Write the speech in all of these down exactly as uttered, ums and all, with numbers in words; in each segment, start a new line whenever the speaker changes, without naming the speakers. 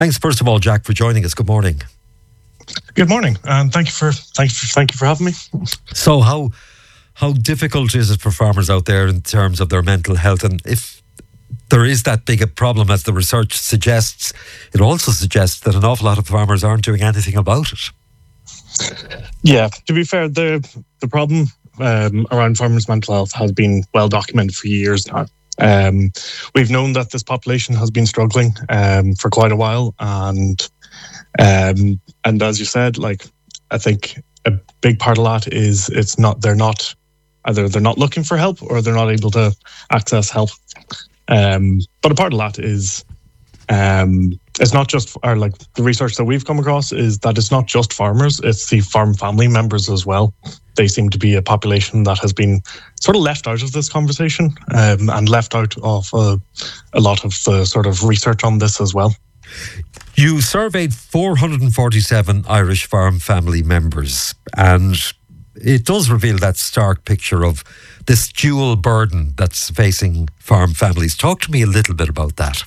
Thanks, first of all, Jack, for joining us. Good morning.
Good morning, and thank you for thank you for, thank you for having me.
So, how how difficult is it for farmers out there in terms of their mental health? And if there is that big a problem as the research suggests, it also suggests that an awful lot of farmers aren't doing anything about it.
Yeah, to be fair, the the problem um, around farmers' mental health has been well documented for years now. Um, we've known that this population has been struggling um, for quite a while, and um, and as you said, like I think a big part of that is it's not they're not either they're not looking for help or they're not able to access help. Um, but a part of that is um, it's not just our like the research that we've come across is that it's not just farmers; it's the farm family members as well. They seem to be a population that has been sort of left out of this conversation um, and left out of uh, a lot of the sort of research on this as well.
You surveyed four hundred forty-seven Irish farm family members, and it does reveal that stark picture of this dual burden that's facing farm families. Talk to me a little bit about that.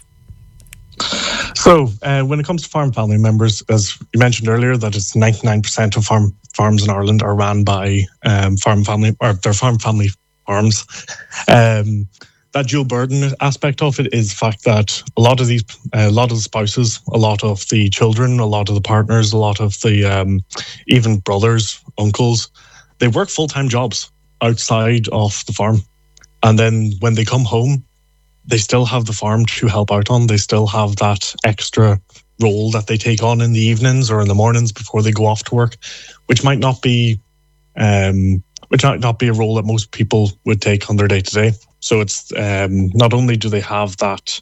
So, uh, when it comes to farm family members, as you mentioned earlier, that it's ninety-nine percent of farm farms in Ireland are ran by um, farm family or their farm family farms. Um, that dual burden aspect of it is the fact that a lot of these, a lot of the spouses, a lot of the children, a lot of the partners, a lot of the um, even brothers, uncles, they work full-time jobs outside of the farm, and then when they come home, they still have the farm to help out on. They still have that extra role that they take on in the evenings or in the mornings before they go off to work, which might not be, um, which might not be a role that most people would take on their day to day. So it's um, not only do they have that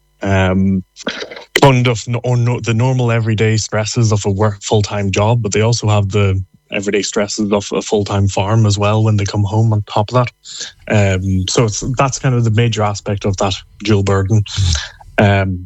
um, component of no, no, the normal everyday stresses of a work full time job, but they also have the everyday stresses of a full-time farm as well when they come home on top of that. Um, so it's that's kind of the major aspect of that dual burden. Um,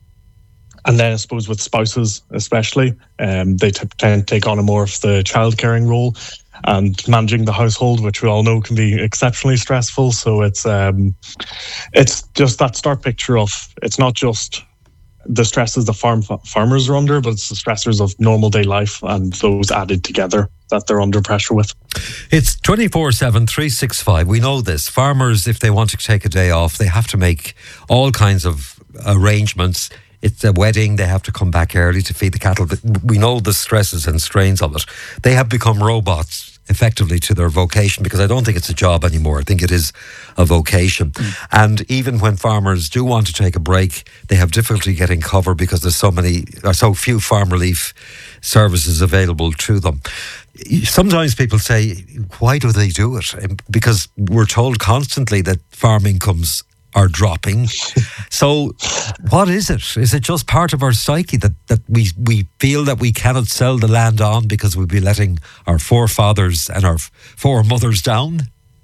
and then I suppose with spouses especially, um, they t- tend to take on a more of the child caring role and managing the household, which we all know can be exceptionally stressful. So it's um, it's just that stark picture of it's not just the stresses the farm farmers are under, but it's the stressors of normal day life and those added together that they're under pressure with.
It's twenty-four seven, three sixty-five. We know this. Farmers, if they want to take a day off, they have to make all kinds of arrangements. It's a wedding, they have to come back early to feed the cattle. But we know the stresses and strains of it. They have become robots effectively to their vocation, because I don't think it's a job anymore. I think it is a vocation. Mm. And even when farmers do want to take a break, they have difficulty getting cover because there's so many, or so few farm relief services available to them. Sometimes people say, why do they do it? Because we're told constantly that farm incomes are dropping. So what is it? Is it just part of our psyche that, that we, we feel that we cannot sell the land on because we'll be letting our forefathers and our foremothers down?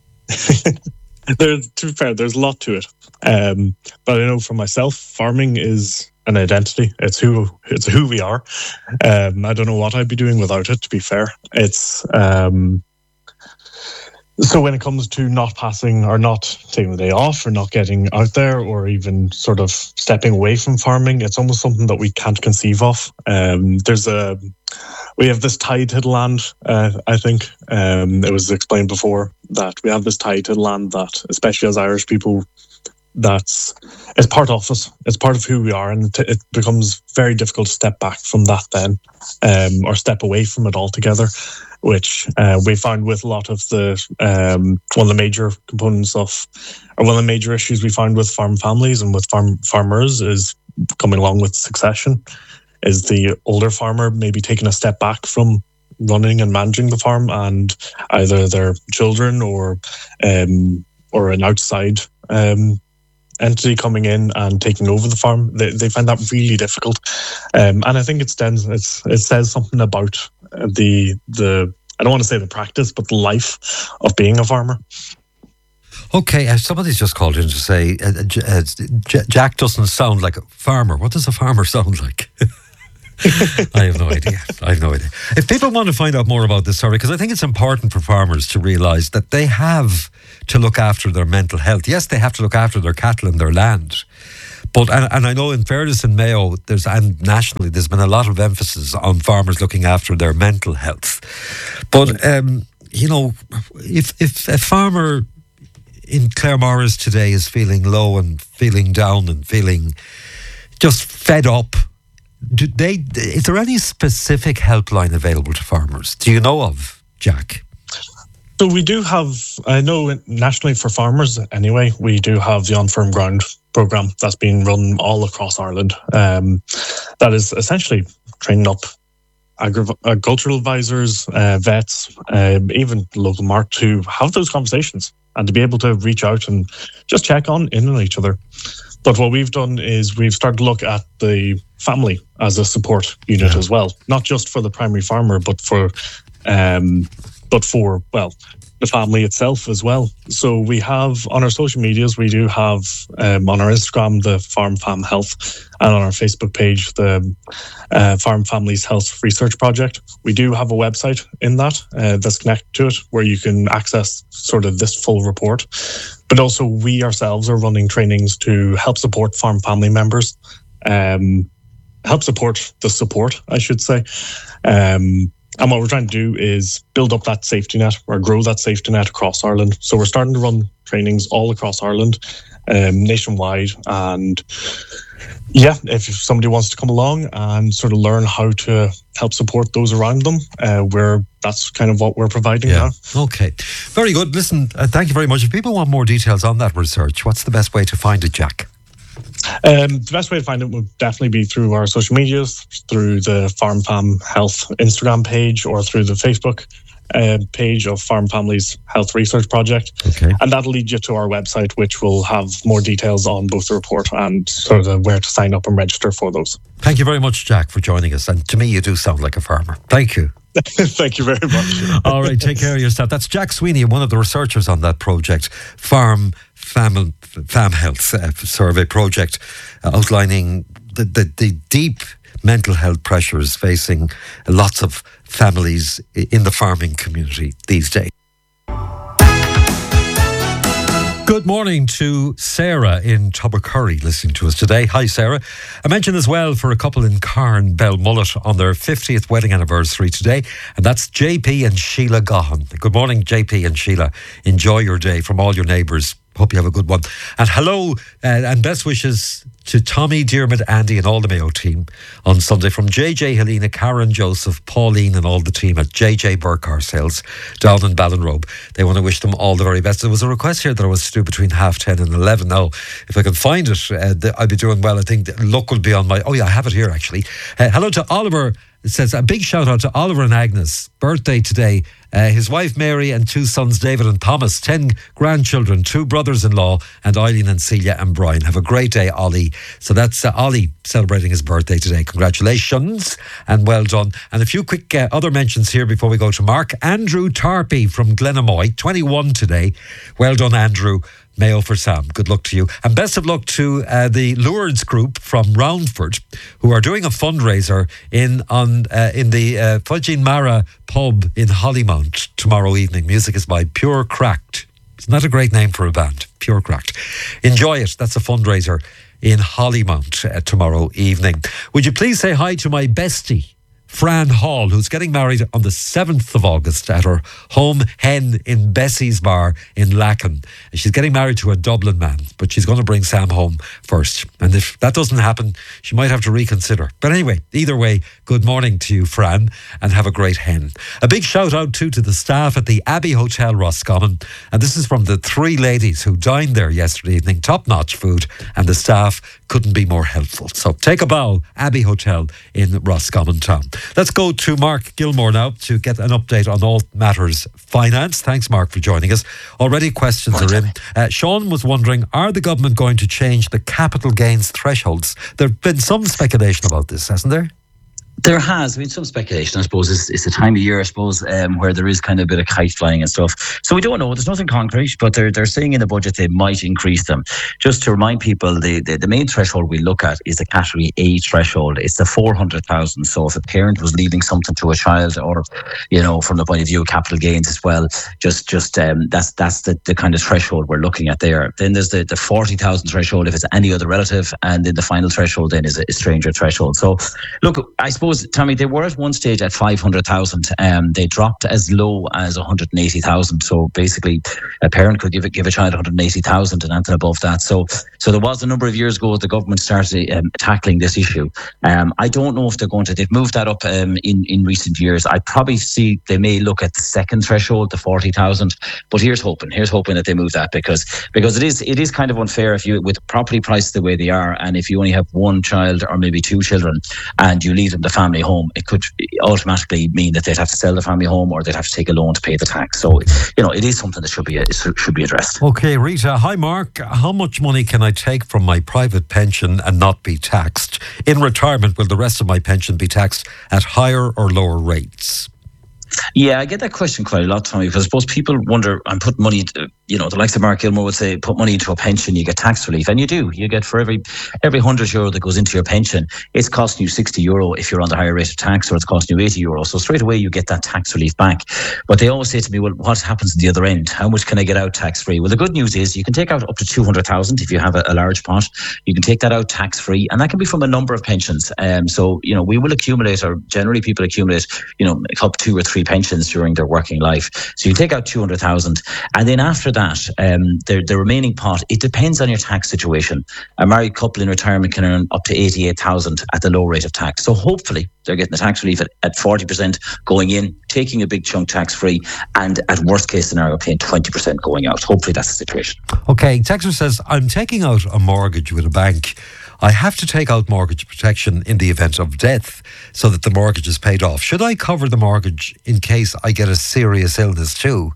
There, to be fair, there's a lot to it. Um, but I know for myself, farming is an identity. It's who it's who we are. Um, I don't know what I'd be doing without it, to be fair. It's um, so when it comes to not passing or not taking the day off or not getting out there or even sort of stepping away from farming, it's almost something that we can't conceive of. Um, there's a we have this tie to the land. Uh, I think um, it was explained before that we have this tie to the land that, especially as Irish people, that's it's part of us. It's part of who we are, and it, it becomes very difficult to step back from that then, um, or step away from it altogether. Which uh, we found with a lot of the um, one of the major components of, or one of the major issues we found with farm families and with farm farmers is coming along with succession. Is the older farmer maybe taking a step back from running and managing the farm, and either their children or um, or an outside um, entity coming in and taking over the farm, they, they find that really difficult. Um, and I think it stands, it's, it says something about the, the, I don't want to say the practice, but the life of being a farmer.
Okay, uh, somebody's just called in to say, uh, J- uh, J- Jack doesn't sound like a farmer. What does a farmer sound like? I have no idea. I have no idea. If people want to find out more about this story, because I think it's important for farmers to realise that they have to look after their mental health. Yes, they have to look after their cattle and their land, But and, and I know in fairness in Mayo, there's and nationally, there's been a lot of emphasis on farmers looking after their mental health. But um, you know, if if a farmer in Claremorris today is feeling low and feeling down and feeling just fed up, do they? Is there any specific helpline available to farmers? Do you know of, Jack?
So we do have, I know nationally for farmers anyway, we do have the On Firm Ground programme that's being run all across Ireland. Um, that is essentially training up agri- agricultural advisors, uh, vets, um, even local market to have those conversations and to be able to reach out and just check on in on each other. But what we've done is we've started to look at the family as a support unit yeah. as well, not just for the primary farmer, but for um, but for, well, the family itself as well. So we have on our social medias, we do have um, on our Instagram, the Farm Fam Health, and on our Facebook page, the uh, Farm Families Health Research Project. We do have a website in that uh, that's connected to it where you can access sort of this full report. But also we ourselves are running trainings to help support farm family members, um, help support the support, I should say. Um, And what we're trying to do is build up that safety net or grow that safety net across Ireland. So we're starting to run trainings all across Ireland, um, nationwide. And yeah, if somebody wants to come along and sort of learn how to help support those around them, uh, we're, that's kind of what we're providing
yeah.
now.
Okay. Very good. Listen, uh, thank you very much. If people want more details on that research, what's the best way to find it, Jack?
Um, the best way to find it would definitely be through our social medias, through the Farm Fam Health Instagram page or through the Facebook uh, page of Farm Families Health Research Project.
Okay.
And that'll lead you to our website, which will have more details on both the report and sort of where to sign up and register for those.
Thank you very much, Jack, for joining us. And to me, you do sound like a farmer. Thank you.
Thank you very much.
All right, take care of yourself. That's Jack Sweeney, one of the researchers on that project, Farm Fam, Fam Health uh, Survey Project, uh, outlining the, the, the deep mental health pressures facing lots of families in the farming community these days. Good morning to Sarah in Tubbercurry listening to us today. Hi, Sarah. I mentioned as well for a couple in Carn Belmullet on their fiftieth wedding anniversary today, and that's J P and Sheila Gahan. Good morning, J P and Sheila. Enjoy your day from all your neighbours. Hope you have a good one. And hello uh, and best wishes to Tommy, Diarmid, Andy and all the Mayo team on Sunday from J J, Helena, Karen, Joseph, Pauline and all the team at J J Burkar Sales down in Ballinrobe. They want to wish them all the very best. There was a request here that I was to do between half ten and eleven. Now, if I can find it, uh, I'll be doing well. I think luck will be on my... Oh yeah, I have it here actually. Uh, hello to Oliver. It says a big shout out to Oliver and Agnes. Birthday today. Uh, his wife Mary and two sons David and Thomas, ten grandchildren, two brothers-in-law, and Eileen and Celia and Brian. Have a great day, Ollie. So that's uh, Ollie celebrating his birthday today. Congratulations and well done. And a few quick uh, other mentions here before we go to Mark. Andrew Tarpey from Glenamoy, twenty-one today. Well done, Andrew. Mayo for Sam. Good luck to you. And best of luck to uh, the Lourdes group from Roundford, who are doing a fundraiser in on uh, in the uh, Fudging Mara pub in Hollymount tomorrow evening. Music is by Pure Cracked. Isn't that a great name for a band? Pure Cracked. Enjoy it. That's a fundraiser in Hollymount uh, tomorrow evening. Would you please say hi to my bestie, Fran Hall, who's getting married on the seventh of August at her home hen in Bessie's Bar in Lacken. She's getting married to a Dublin man, but she's going to bring Sam home first. And if that doesn't happen, she might have to reconsider. But anyway, either way, good morning to you, Fran, and have a great hen. A big shout out too to the staff at the Abbey Hotel Roscommon. And this is from the three ladies who dined there yesterday evening. Top-notch food, and the staff couldn't be more helpful. So take a bow, Abbey Hotel in Roscommon Town. Let's go to Mark Gilmore now to get an update on all matters finance. Thanks, Mark, for joining us. Already questions are in. Uh, Sean was wondering, are the government going to change the capital gains thresholds? There have been some speculation about this, hasn't there?
There has been some speculation, I suppose. It's, it's a time of year, I suppose, um, where there is kind of a bit of kite flying and stuff. So we don't know. There's nothing concrete, but they're they're saying in the budget they might increase them. Just to remind people, the, the, the main threshold we look at is the category A threshold. It's the four hundred thousand. So if a parent was leaving something to a child, or, you know, from the point of view of capital gains as well, just just um, that's that's the, the kind of threshold we're looking at there. Then there's the, the forty thousand threshold if it's any other relative, and then the final threshold then is a, a stranger threshold. So look, I suppose, Tommy, they were at one stage at five hundred thousand. Um, they dropped as low as one hundred eighty thousand. So basically, a parent could give a, give a child one hundred eighty thousand and anything above that. So so there was a number of years ago the government started um, tackling this issue. Um, I don't know if they're going to. They've moved that up um, in in recent years. I probably see they may look at the second threshold, the forty thousand. But here's hoping. Here's hoping that they move that because because it is it is kind of unfair if you with property prices the way they are, and if you only have one child or maybe two children and you leave them the family home, it could automatically mean that they'd have to sell the family home or they'd have to take a loan to pay the tax. So, you know, it is something that should be should be addressed.
Okay, Rita. Hi, Mark. How much money can I take from my private pension and not be taxed? In retirement, will the rest of my pension be taxed at higher or lower rates?
Yeah, I get that question quite a lot, Tommy, because I suppose people wonder, I'm putting money, to, you know, the likes of Mark Gilmore would say, put money into a pension, you get tax relief. And you do. You get for every every one hundred euro that goes into your pension, it's costing you sixty euro if you're on the higher rate of tax, or it's costing you eighty euro. So straight away you get that tax relief back. But they always say to me, well, what happens at the other end? How much can I get out tax free? Well, the good news is you can take out up to two hundred thousand if you have a, a large pot. You can take that out tax free, and that can be from a number of pensions. Um, so, you know, we will accumulate, or generally people accumulate, you know, up two or three pensions during their working life. So you take out two hundred thousand, and then after that, um, the, the remaining pot, it depends on your tax situation. A married couple in retirement can earn up to eighty-eight thousand at the low rate of tax. So hopefully they're getting the tax relief at, at forty percent going in, taking a big chunk tax free, and at worst case scenario paying twenty percent going out. Hopefully that's the situation.
Okay, Texas says, I'm taking out a mortgage with a bank. I have to take out mortgage protection in the event of death so that the mortgage is paid off. Should I cover the mortgage in case I get a serious illness too?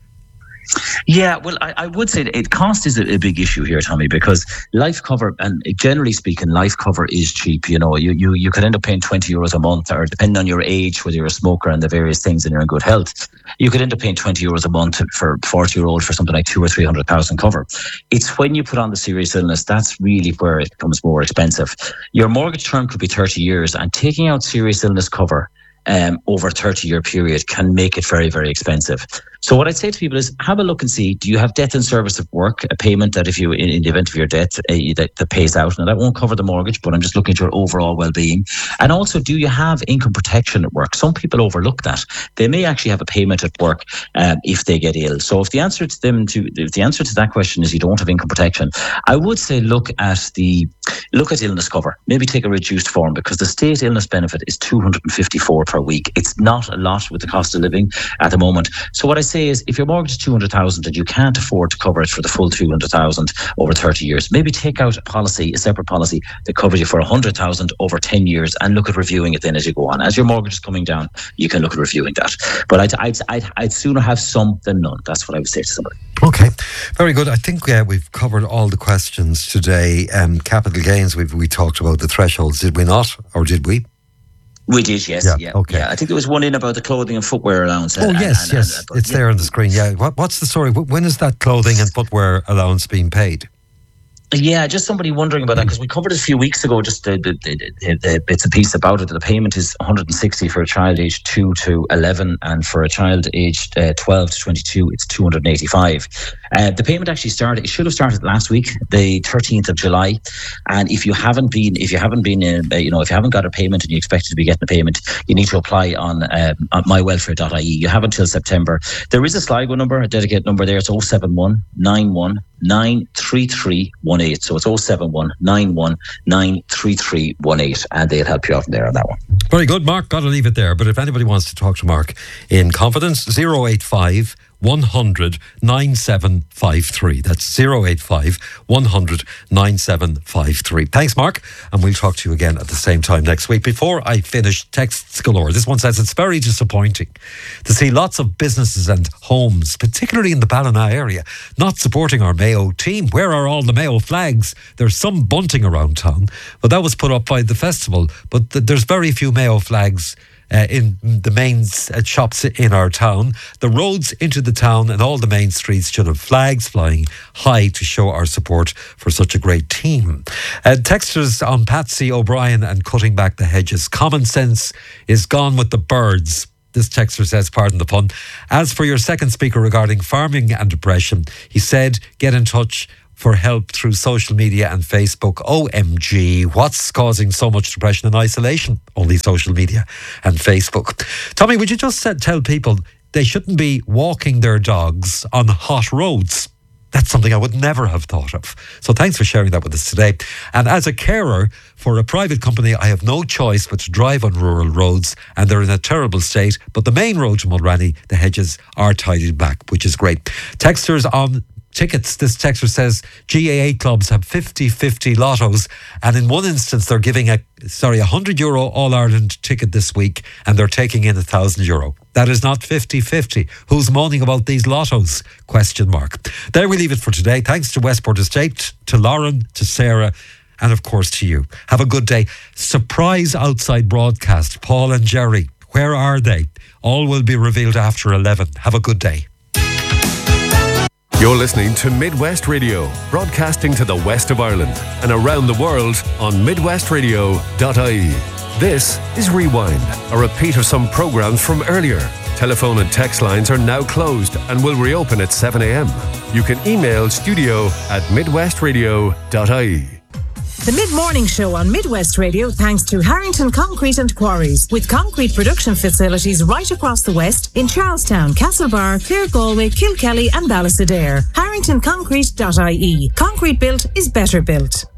Yeah, well, I, I would say that it cost is a, a big issue here, Tommy, because life cover, and generally speaking, life cover is cheap. You know, you, you, you could end up paying twenty euros a month, or depending on your age, whether you're a smoker and the various things and you're in good health, you could end up paying twenty euros a month for forty year old for something like two or three hundred thousand cover. It's when you put on the serious illness, that's really where it becomes more expensive. Your mortgage term could be thirty years, and taking out serious illness cover Um, over a thirty year period can make it very, very expensive. So what I'd say to people is have a look and see, do you have death in service of work, a payment that if you, in, in the event of your death, uh, that, that pays out? Now that won't cover the mortgage, but I'm just looking at your overall well-being. And also, do you have income protection at work? Some people overlook that. They may actually have a payment at work um, if they get ill. So if the answer to them to if the answer to that question is you don't have income protection, I would say look at the look at illness cover. Maybe take a reduced form, because the state illness benefit is two hundred fifty-four per week. It's not a lot with the cost of living at the moment. So what I say is, if your mortgage is two hundred thousand and you can't afford to cover it for the full two hundred thousand over thirty years, maybe take out a policy, a separate policy that covers you for one hundred thousand over ten years, and look at reviewing it then as you go on. As your mortgage is coming down, you can look at reviewing that. But I'd, I'd, I'd, I'd sooner have some than none. That's what I would say to somebody.
Okay, very good. I think uh, we've covered all the questions today. Um, capital gains, we've, we talked about the thresholds, did we not? Or did we?
We did, yes. Yeah, yeah, okay. Yeah. I think there was one in about the clothing and footwear allowance.
Oh,
and,
yes,
and,
yes.
and, and,
it's
yeah.
there on the screen. Yeah. What, what's the story? When is that clothing and footwear allowance being paid?
Yeah, just somebody wondering about that, because we covered it a few weeks ago, just the, the, the, the bits and pieces about it. The payment is one hundred sixty for a child aged two to eleven, and for a child aged uh, twelve to twenty-two, it's two hundred eighty-five. Uh, the payment actually started, it should have started last week, the thirteenth of July. And if you haven't been, if you haven't been, uh, you know, if you haven't got a payment and you expect to be getting a payment, you need to apply on, um, on my welfare dot I E. You have until September. There is a Sligo number, a dedicated number there. It's oh seven one, nine one nine three three one eight. So it's oh seven one, nine one nine three three one eight, and they'll help you out there on that one.
Very good, Mark. Got to leave it there. But if anybody wants to talk to Mark in confidence, oh eight five, one hundred nine seven five three. That's oh eight five, one hundred nine seven five three. Thanks, Mark, and we'll talk to you again at the same time next week. Before I finish, texts galore. This one says it's very disappointing to see lots of businesses and homes, particularly in the Ballina area, not supporting our Mayo team. Where are all the Mayo flags? There's some bunting around town, but that was put up by the festival. But th- there's very few Mayo flags Uh, in the main uh, shops in our town. The roads into the town and all the main streets should have flags flying high to show our support for such a great team. Uh, texters on Patsy O'Brien and cutting back the hedges. Common sense is gone with the birds. This texter says, pardon the pun. As for your second speaker regarding farming and depression, he said, get in touch for help through social media and Facebook. O M G, what's causing so much depression and isolation? Only social media and Facebook. Tommy, would you just tell people they shouldn't be walking their dogs on hot roads? That's something I would never have thought of. So thanks for sharing that with us today. And as a carer for a private company, I have no choice but to drive on rural roads, and they're in a terrible state. But the main road to Mulranny, the hedges are tidied back, which is great. Texters on tickets. This texter says G A A clubs have fifty-fifty lottos, and in one instance they're giving a sorry a one hundred euro All-Ireland ticket this week, and they're taking in a one thousand euro. That is not fifty-fifty. Who's moaning about these lottos? Question mark. There we leave it for today. Thanks to Westport Estate, to Lauren, to Sarah, and of course to you. Have a good day. Surprise outside broadcast. Paul and Jerry, where are they? All will be revealed after eleven. Have a good day.
You're listening to Midwest Radio, broadcasting to the west of Ireland and around the world on midwest radio dot I E. This is Rewind, a repeat of some programmes from earlier. Telephone and text lines are now closed and will reopen at seven a.m. You can email studio at midwest radio dot I E.
The Mid-Morning Show on Midwest Radio, thanks to Harrington Concrete and Quarries, with concrete production facilities right across the west in Charlestown, Castlebar, Clare Galway, Kilkelly and Ballisadair. harrington concrete dot I E. Concrete built is better built.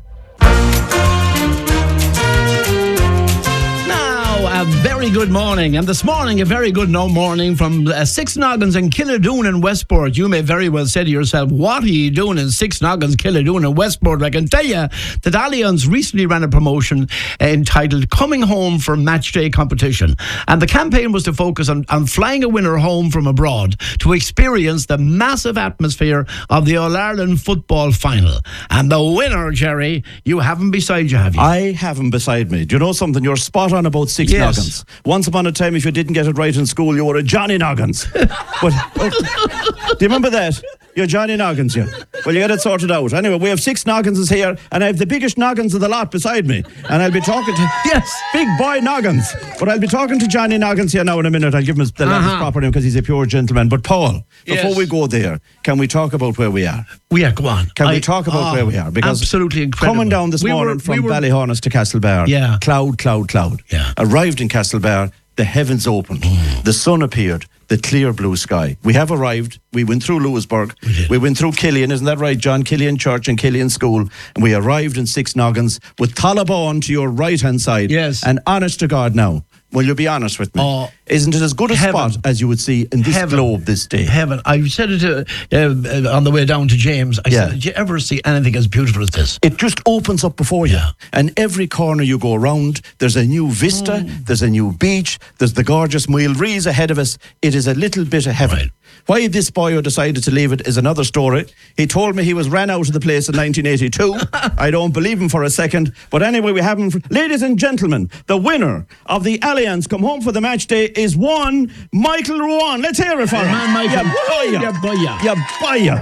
A very good morning, and this morning a very good no morning from uh, Six Noggins in Killadoon in Westport. You may very well say to yourself, what are you doing in Six Noggins, Killadoon in Westport? I can tell you that Allianz recently ran a promotion uh, entitled Coming Home for Match Day Competition, and the campaign was to focus on, on flying a winner home from abroad to experience the massive atmosphere of the All-Ireland football final. And the winner, Jerry, you haven't beside you, have you?
I have him beside me. Do you know something? You're spot on about Six
Yes.
Noggins. Once upon a time, if you didn't get it right in school, you were a Johnny Noggins. But uh, do you remember that? You're Johnny Noggins, yeah. Well, you get it sorted out. Anyway, we have Six Nogginses here, and I have the biggest noggins of the lot beside me. And I'll be talking to... Yes, big boy noggins. But I'll be talking to Johnny Noggins here now in a minute. I'll give him his, the uh-huh. his proper name because he's a pure gentleman. But Paul, before yes. we go there, can we talk about where we are?
We are, go on.
Can
I,
we talk about oh, where we are? Because
absolutely incredible.
Coming down this we morning were, from we were, Ballyhonus to Castlebar,
yeah.
cloud, cloud, cloud.
Yeah.
Arrived in Castlebar, the heavens opened, mm. the sun appeared, the clear blue sky. We have arrived. We went through Lewisburg. We, we went through Killian, isn't that right, John? Killian Church and Killian School. And we arrived in Six Noggins with Tallabon to your right-hand side.
Yes.
And honest to God now, will you be honest with me?
Oh,
Isn't it as good a
heaven.
spot as you would see in this
heaven.
globe this day?
Heaven. I said it uh, uh, on the way down to James. I
yeah.
said, did you ever see anything as beautiful as this?
It just opens up before you.
Yeah.
And every corner you go around, there's a new vista, mm. there's a new beach, there's the gorgeous Muilrees ahead of us. It is a little bit of heaven. Right. Why this boy decided to leave it is another story. He told me he was ran out of the place in nineteen eighty-two. I don't believe him for a second. But anyway, we have him. For, ladies and gentlemen, the winner of the Allianz Come Home for the Match Day is one Michael Rowan. Let's hear it for him.
Man, Michael.
Ya boya. Ya boya.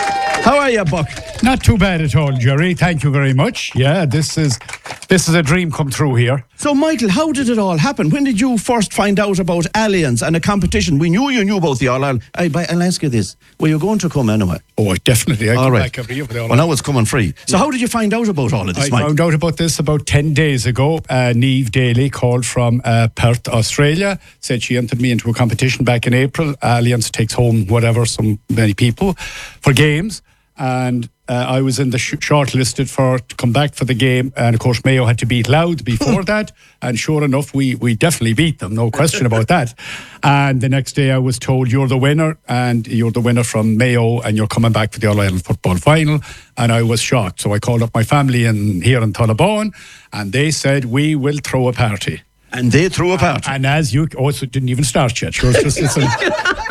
How are you, Buck?
Not too bad at all, Jerry. Thank you very much. Yeah, this is this is a dream come true here.
So, Michael, how did it all happen? When did you first find out about Allianz and a competition? We knew you knew about the All-Ireland. I, I'll ask you this. Were you going to come anyway?
Oh, definitely. I
all
come
right.
back every year for the
Well, now it's coming free. So yeah. How did you find out about all of this,
I
Mike?
found out about this about ten days ago. Uh, Niamh Daly called from uh, Perth, Australia, said she entered me into a competition back in April. Allianz takes home whatever, some many people, for games. And uh, I was in the sh- shortlisted for to come back for the game, and of course Mayo had to beat Louth before that, and sure enough, we we definitely beat them, no question about that. And the next day, I was told you're the winner, and you're the winner from Mayo, and you're coming back for the All Ireland football final. And I was shocked, so I called up my family in here in Tullabone, and they said we will throw a party.
And they threw a party.
And, and as you, oh, so it didn't even start yet. Sure, it's, just, it's, only,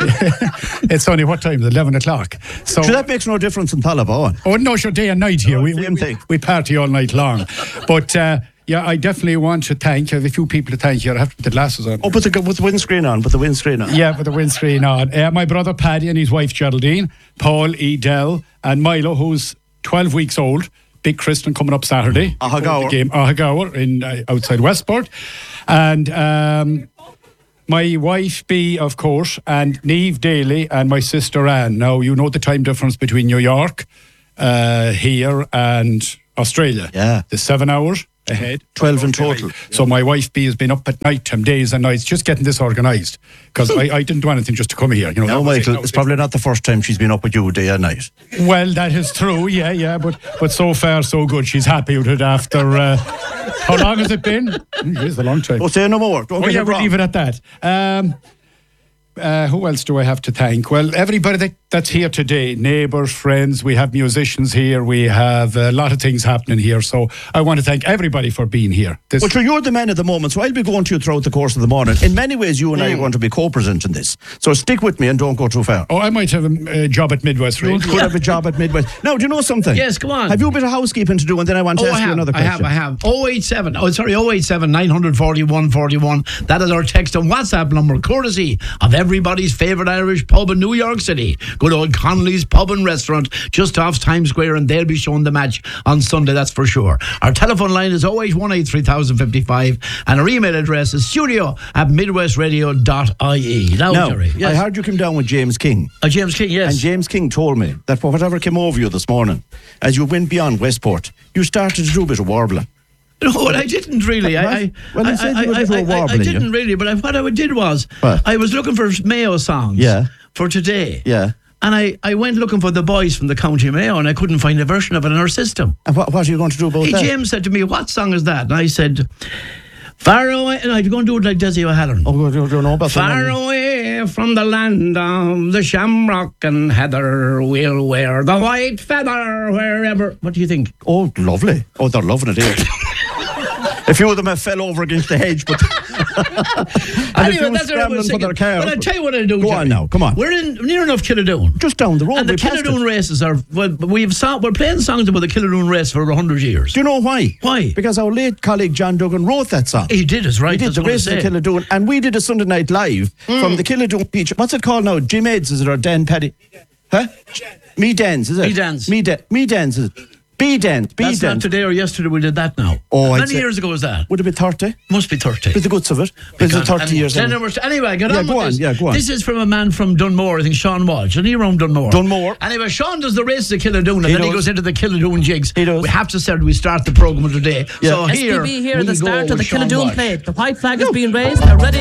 it's only what time? eleven o'clock. So,
so that makes no difference in Tullabone.
Oh no, sure, day and night here.
No,
we,
same
we,
thing.
we party all night long. But uh, yeah, I definitely want to thank. I have a few people to thank here. I have to put the glasses on.
Oh, put the, put the windscreen on. Put the windscreen on.
Yeah, put the windscreen on. Uh, my brother Paddy and his wife Geraldine, Paul Edel, and Milo, who's twelve weeks old. Big Christian coming up Saturday.
Ahagaur.
Game Ahagaur in uh, outside Westport. And um, my wife B, of course, and Niamh Daly and my sister Anne. Now, you know the time difference between New York, uh, here, and Australia.
Yeah.
The seven hours ahead.
twelve in total.
So my wife B has been up at night time, days and nights, just getting this organised. Because I, I didn't do anything just to come here. You know,
No, Michael, it. it's probably not the first time she's been up with you day and night.
Well, that is true, yeah, yeah, but but so far so good. She's happy with it after, uh, how long has it been? It's a long time.
Oh, say no more. Don't
Oh
get
yeah,
it
we'll
wrong.
leave it at that. Um, uh, who else do I have to thank? Well, everybody that, that's here today, neighbours, friends, we have musicians here, we have a lot of things happening here, so I want to thank everybody for being here. This
Well, sure, you're the man at the moment, so I'll be going to you throughout the course of the morning. In many ways, you and I are going to be co-presenting this. So stick with me and don't go too far.
Oh, I might have a uh, job at Midwest
You
Radio.
could have a job at Midwest. Now, do you know something?
Yes, come on.
Have you a bit of housekeeping to do? And then I want to
Oh,
ask
I
you
have,
another
I
question.
have, I have. oh eight seven, oh sorry, oh eight seven, nine forty-one forty-one. That is our text and WhatsApp number, courtesy of everybody's favourite Irish pub in New York City. Good old Connolly's Pub and Restaurant, just off Times Square, and they'll be showing the match on Sunday, that's for sure. Our telephone line is oh eight one eight, three thousand fifty-five, and our email address is studio at midwestradio dot I E. Now,
Now,
Jerry, yes.
I heard you came down with James King.
Uh, James King, yes.
And James King told me that for whatever came over you this morning, as you went beyond Westport, you started to do a bit of warbling.
No, well, I didn't really. I, I,
Well, you
I,
said
I,
you were
I,
a bit
I,
of a
I, I
warbling,
didn't
you.
really, but I, what I did was
What?
I was looking for Mayo songs
Yeah.
for today.
Yeah.
And I, I went looking for the boys from the County Mayo, and I couldn't find a version of it in our system.
And what, what are you going to do about
Hey,
that?
James said to me, what song is that? And I said, Far away, and I'm going to do it like Desi O'Halloran.
Oh, do you know about
Far
that?
away from the land of the shamrock and heather, we'll wear the white feather wherever. What do you think?
Oh, lovely. Oh, they're loving it here. A few of them have fell over against the hedge, but and
Anyway,
a few
that's what I was
scrambling for their
thinking.
car.
But I'll tell you what I'll do,
Go
Jerry.
on now, come on.
We're in near enough Killadoon.
Just down the road.
And the
we passed
Killadoon
it.
races are, well, we've song, we're playing songs about the Killadoon race for a hundred years.
Do you know why?
Why?
Because our late colleague John Duggan wrote that song.
He did, is right.
He did
that's
the
what I
races in
say.
Killadoon, and we did a Sunday night live from the Killadoon beach. What's it called now? Jim Eds, is it, or Dan Paddy? Huh? Me Dens, is it?
Me Dens.
Me, de- me Dens, is it? B Dens. B
That's not
Dens.
today or yesterday we did that now.
Oh,
How
I'd
many
say-
years ago was that?
Would it be thirty?
Must be thirty.
With the guts of it. It's a thirty
And
years
then
old.
there was- Anyway, get
Yeah,
on
go
with
on,
this.
yeah, go on.
This is from a man from Dunmore, I think Sean Walsh. And he around Dunmore.
Dunmore.
Anyway, Sean does the races at Killadoon, and
He
then he
does.
goes into the Killadoon jigs.
He does.
We have to say we start the programme today.
Yeah.
So
S P
here,
B here,
we
the
go
start of
with
the
Sean
Killadoon
Walsh.
plate. The white flag is being raised. They're ready.